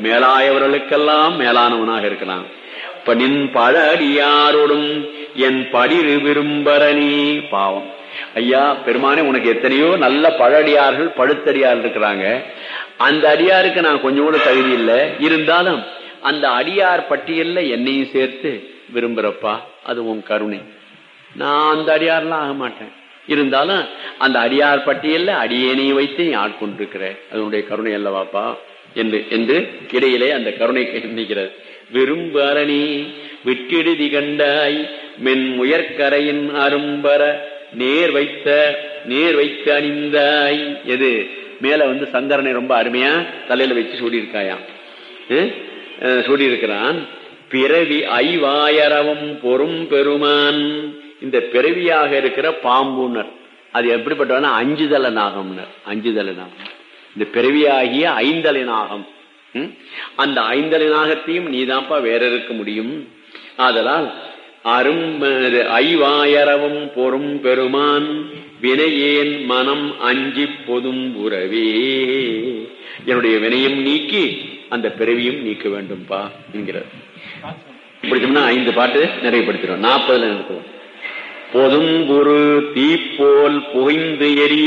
மேலாயவர்களுக்கெல்லாம் மேலானவனாக இருக்கிறான். இப்ப நின் பழ அடியாரோடும் என் படிரு விரும்பரணி. பாவம் ஐயா பெருமானே, உனக்கு எத்தனையோ நல்ல பழடியார்கள் பழுத்தடியார்கள் இருக்கிறாங்க. அந்த அடியாருக்கு நான் கொஞ்சம் கூட தகுதி இல்லை, இருந்தாலும் அந்த அடியார் பட்டியல்ல என்னையும் சேர்த்து விரும்புறப்பா, அது உன் கருணை. நான் அந்த அடியார்லாம் ஆக மாட்டேன், இருந்தாலும் அந்த அடியார் பட்டியல்ல அடியேனையும் வைத்து நீ ஆட்கொண்டிருக்கிற, அது உன்னுடைய கருணை அல்லவாப்பா என்று இடையிலே அந்த கருணை நிற்கிறது. விரும்பு அரணி விட்டிடுதி கண்டாய் மென் முயற்கரையின் அரும்பர நேர் வைத்து அணிந்தாய். எது மேல சங்கரனை ரொம்ப அருமையா தலையில வச்சு சூடியிருக்காயாம், சூடியிருக்கிறான். பிறவி ஐவாயரவம் பொறும் பெருமான். இந்த பிறவியாக இருக்கிற பாம்புனர் அது எப்படிப்பட்டவனா அஞ்சுதல நாகம்னர். அஞ்சுதல நாகம் இந்த பிறவியாகிய ஐந்தலை நாகம். அந்த ஐந்தலை நாகத்தையும் நீதான்ப்பா வேற இருக்க முடியும். ஆதலால் ஐவாயரவும் பொறும் பெருமான் வினையேன் மனம் அஞ்சி பொதும் உறவே. என்னுடைய வினையும் நீக்கி அந்த பிறவியும் நீக்க வேண்டும்பா என்கிறார். பிடிச்சோம்னா 5 பாட்டு நிறைவுபடுத்திடும். 40 நிறுத்துவோம். பொதும்புரு தீப்போல் புகைந்து எரிய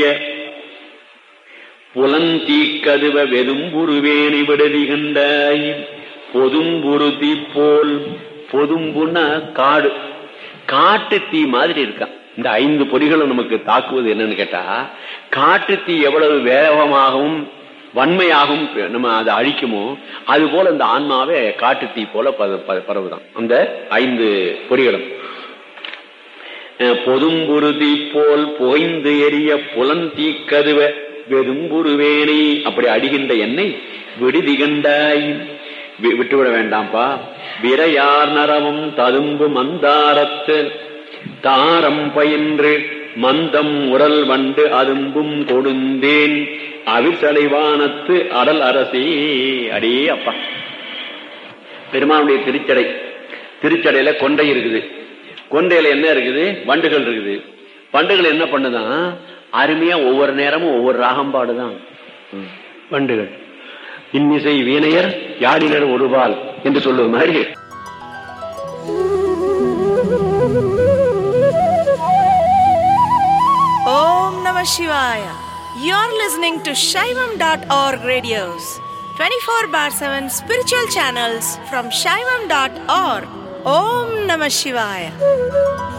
புலந்தீக்கதுவ வெதும்புருவேணி விடுதி கண்டாய். பொதும்புரு தீப்போல், பொதும்புன்னா காடு, காட்டு தீ மாதிரி இருக்கான். இந்த 5 பொறிகளும் நமக்கு தாக்குவது என்னன்னு கேட்டா, காட்டு தீ எவ்வளவு வேகமாகவும் வன்மையாகவும் நம்ம அதை அழிக்குமோ அது போல இந்த ஆன்மாவே காட்டு தீ போல பரவுதான் அந்த 5 பொறிகளும். பொதும்புரு தீப்போல் புகைந்து எரிய புலந்தீக்கதுவ வெதும்புருவேணி, அப்படி அடிகின்ற என்னை விடுதி கண்டாய், விட்டுவிட வேண்டாம்பா. விரையார் நரமும் ததும்பு மந்தாரத்து தாரம் பயின்று மந்தம் உரல் வண்டு அதும்பும் கொடுந்தேன் அவிசலைவானத்து அடல் அரசி. அடே அப்பா, பெருமானுடைய திருச்சடையில கொண்டை இருக்குது. கொண்டையில என்ன இருக்குது? வண்டுகள் இருக்குது. வண்டுகள் என்ன பண்ணுதான்? அருமையா ஒவ்வொரு நேரமும் ஒவ்வொரு ராகம் பாடுதான் வண்டுகள். இன்னிசை வீணையர் யாழினர் ஒருபால் என்று சொல்லுவது மாதிரி. Om Namah Shivaya. You're listening to Shaivam.org radios, 24/7 spiritual channels from Shaivam.org. Om Namah Shivaya.